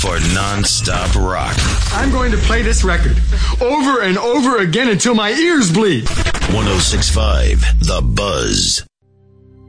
for non-stop rock. I'm going to play this record over and over again until my ears bleed. 106.5 The Buzz.